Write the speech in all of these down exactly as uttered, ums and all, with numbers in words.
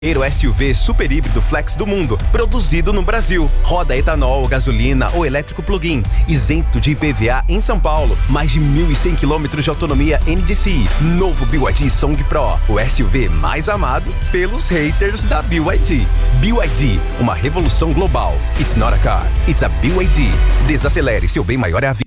Primeiro S U V super híbrido flex do mundo, produzido no Brasil. Roda etanol, gasolina ou elétrico plug-in, isento de I P V A em São Paulo. Mais de mil e cem quilômetros de autonomia N D C I. Novo B Y D Song Pro, o S U V mais amado pelos haters da B Y D. B Y D, uma revolução global. It's not a car, it's a B Y D. Desacelere, seu bem maior é a vida.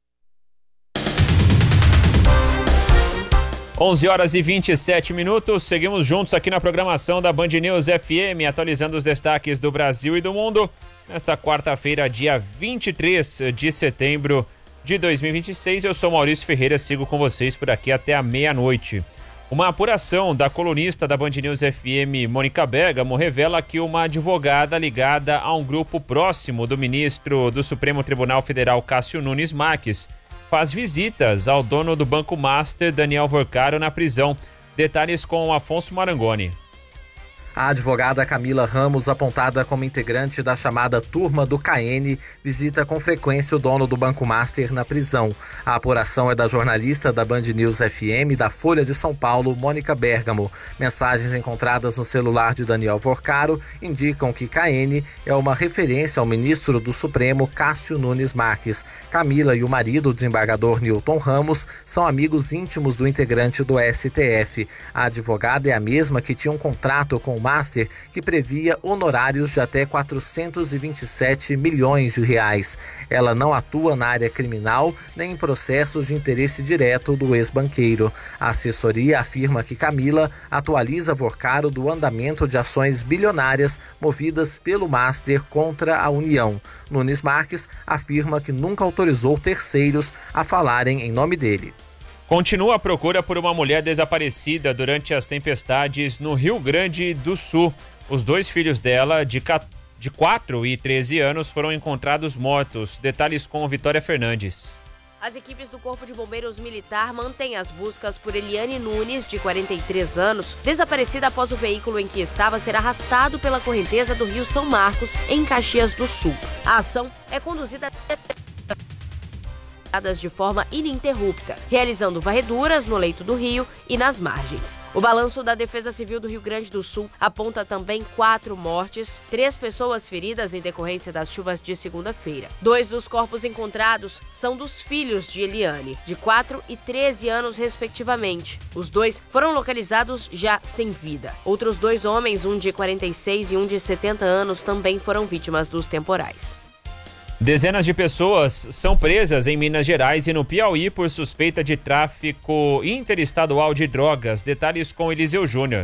onze horas e vinte e sete minutos, seguimos juntos aqui na programação da Band News F M, atualizando os destaques do Brasil e do mundo, nesta quarta-feira, dia vinte e três de setembro de dois mil e vinte e seis. Eu sou Maurício Ferreira, sigo com vocês por aqui até a meia-noite. Uma apuração da colunista da Band News F M, Mônica Bergamo, revela que uma advogada ligada a um grupo próximo do ministro do Supremo Tribunal Federal, Cássio Nunes Marques, faz visitas ao dono do Banco Master, Daniel Vorcaro, na prisão. Detalhes com Afonso Marangoni. A advogada Camila Ramos, apontada como integrante da chamada Turma do K N, visita com frequência o dono do Banco Master na prisão. A apuração é da jornalista da Band News F M da Folha de São Paulo, Mônica Bergamo. Mensagens encontradas no celular de Daniel Vorcaro indicam que K N é uma referência ao ministro do Supremo, Cássio Nunes Marques. Camila e o marido, o desembargador Newton Ramos, são amigos íntimos do integrante do S T F. A advogada é a mesma que tinha um contrato com o Master, que previa honorários de até quatrocentos e vinte e sete milhões de reais. Ela não atua na área criminal nem em processos de interesse direto do ex-banqueiro. A assessoria afirma que Camila atualiza Vorcaro do andamento de ações bilionárias movidas pelo Master contra a União. Nunes Marques afirma que nunca autorizou terceiros a falarem em nome dele. Continua a procura por uma mulher desaparecida durante as tempestades no Rio Grande do Sul. Os dois filhos dela, de quatro e treze anos, foram encontrados mortos. Detalhes com Vitória Fernandes. As equipes do Corpo de Bombeiros Militar mantêm as buscas por Eliane Nunes, de quarenta e três anos, desaparecida após o veículo em que estava ser arrastado pela correnteza do Rio São Marcos, em Caxias do Sul. A ação é conduzida de forma ininterrupta, realizando varreduras no leito do rio e nas margens. O balanço da Defesa Civil do Rio Grande do Sul aponta também quatro mortes, três pessoas feridas em decorrência das chuvas de segunda-feira. Dois dos corpos encontrados são dos filhos de Eliane, de quatro e treze anos respectivamente. Os dois foram localizados já sem vida. Outros dois homens, um de quarenta e seis e um de setenta anos, também foram vítimas dos temporais. Dezenas de pessoas são presas em Minas Gerais e no Piauí por suspeita de tráfico interestadual de drogas. Detalhes com Eliseu Júnior.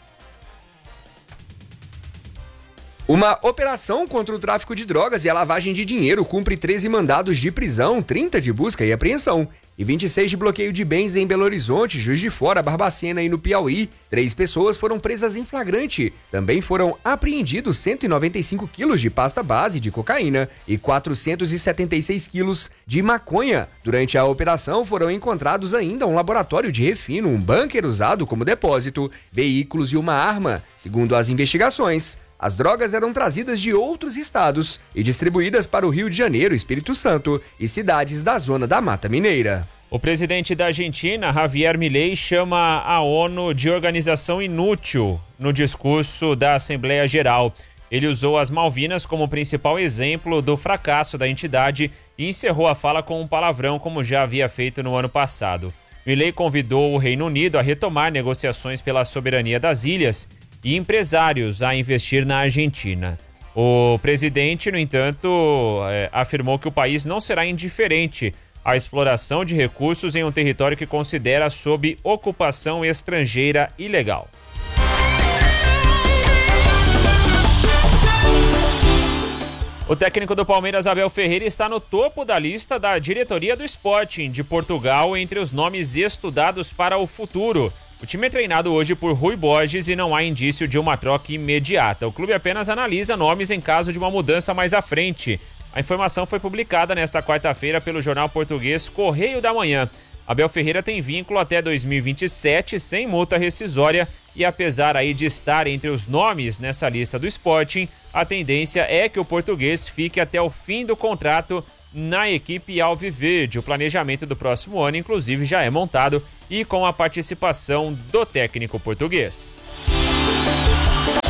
Uma operação contra o tráfico de drogas e a lavagem de dinheiro cumpre treze mandados de prisão, trinta de busca e apreensão e vinte e seis de bloqueio de bens em Belo Horizonte, Juiz de Fora, Barbacena e no Piauí. Três pessoas foram presas em flagrante. Também foram apreendidos cento e noventa e cinco quilos de pasta base de cocaína e quatrocentos e setenta e seis quilos de maconha. Durante a operação foram encontrados ainda um laboratório de refino, um bunker usado como depósito, veículos e uma arma. Segundo as investigações, as drogas eram trazidas de outros estados e distribuídas para o Rio de Janeiro, Espírito Santo e cidades da zona da Mata Mineira. O presidente da Argentina, Javier Milei, chama a ONU de organização inútil no discurso da Assembleia Geral. Ele usou as Malvinas como principal exemplo do fracasso da entidade e encerrou a fala com um palavrão, como já havia feito no ano passado. Milei convidou o Reino Unido a retomar negociações pela soberania das ilhas e empresários a investir na Argentina. O presidente, no entanto, é, afirmou que o país não será indiferente à exploração de recursos em um território que considera sob ocupação estrangeira ilegal. O técnico do Palmeiras, Abel Ferreira, está no topo da lista da diretoria do Sporting de Portugal entre os nomes estudados para o futuro. O time é treinado hoje por Rui Borges e não há indício de uma troca imediata. O clube apenas analisa nomes em caso de uma mudança mais à frente. A informação foi publicada nesta quarta-feira pelo jornal português Correio da Manhã. Abel Ferreira tem vínculo até dois mil e vinte e sete, sem multa rescisória, e apesar aí de estar entre os nomes nessa lista do Sporting, a tendência é que o português fique até o fim do contrato na equipe alviverde. O planejamento do próximo ano, inclusive, já é montado e com a participação do técnico português.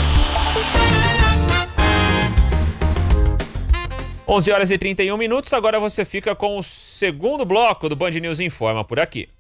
onze horas e trinta e um minutos, agora você fica com o segundo bloco do Band News Informa por aqui.